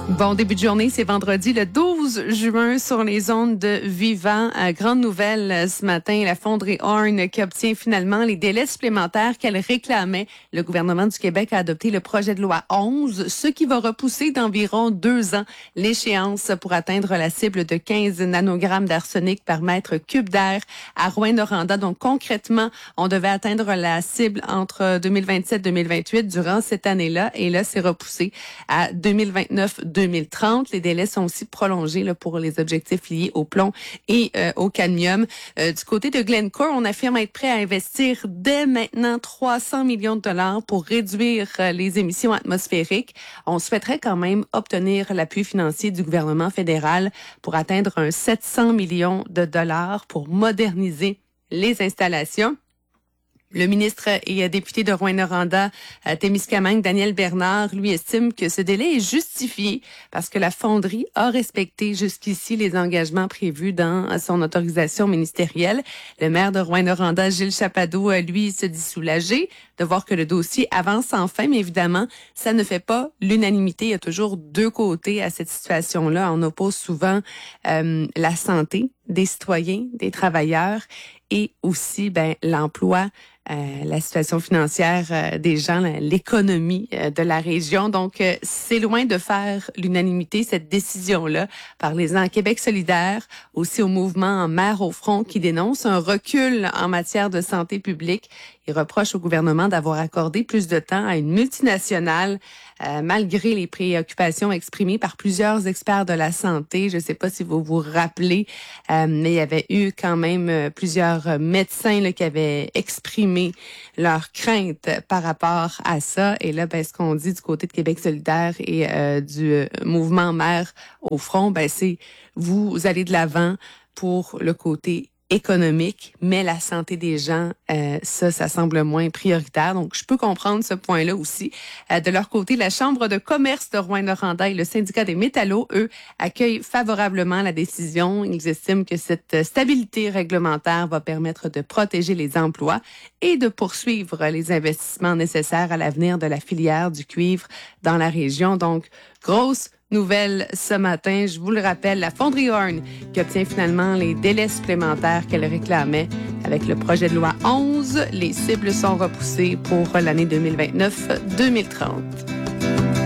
Bon début de journée, c'est vendredi le 12 juin sur les ondes de Vivant. Grande nouvelle ce matin, la fonderie Horn qui obtient finalement les délais supplémentaires qu'elle réclamait. Le gouvernement du Québec a adopté le projet de loi 11, ce qui va repousser d'environ 2 ans l'échéance pour atteindre la cible de 15 nanogrammes d'arsenic par mètre cube d'air à Rouyn-Noranda. Donc concrètement, on devait atteindre la cible entre 2027-2028 durant cette année-là et là, c'est repoussé à 2029-2030. Les délais sont aussi prolongés là, pour les objectifs liés au plomb et au cadmium. Du côté de Glencore, on affirme être prêt à investir dès maintenant 300 millions de dollars pour réduire les émissions atmosphériques. On souhaiterait quand même obtenir l'appui financier du gouvernement fédéral pour atteindre un 700 millions de dollars pour moderniser les installations. Le ministre et député de Rouyn-Noranda, Témiscamingue, Daniel Bernard, lui estime que ce délai est justifié parce que la fonderie a respecté jusqu'ici les engagements prévus dans son autorisation ministérielle. Le maire de Rouyn-Noranda, Gilles Chapado, lui, se dit soulagé de voir que le dossier avance enfin, mais évidemment, ça ne fait pas l'unanimité. Il y a toujours deux côtés à cette situation-là. On oppose souvent la santé des citoyens, des travailleurs et aussi l'emploi, la situation financière des gens, l'économie de la région. Donc, c'est loin de faire l'unanimité, cette décision-là. Parlez-en à Québec solidaire, aussi au mouvement Mères au front qui dénonce un recul en matière de santé publique. Il reproche au gouvernement d'avoir accordé plus de temps à une multinationale malgré les préoccupations exprimées par plusieurs experts de la santé. Je ne sais pas si vous vous rappelez, mais il y avait eu quand même plusieurs médecins là, qui avaient exprimé leurs craintes par rapport à ça. Et là, ce qu'on dit du côté de Québec solidaire et du mouvement Mères au front, c'est vous allez de l'avant pour le côté économique, mais la santé des gens, ça semble moins prioritaire. Donc, je peux comprendre ce point-là aussi. De leur côté, la Chambre de commerce de Rouyn-Noranda et le syndicat des métallos, eux, accueillent favorablement la décision. Ils estiment que cette stabilité réglementaire va permettre de protéger les emplois et de poursuivre les investissements nécessaires à l'avenir de la filière du cuivre dans la région. Donc, grosse nouvelle ce matin, je vous le rappelle, la fonderie Horn qui obtient finalement les délais supplémentaires qu'elle réclamait avec le projet de loi 11. Les cibles sont repoussées pour l'année 2029-2030.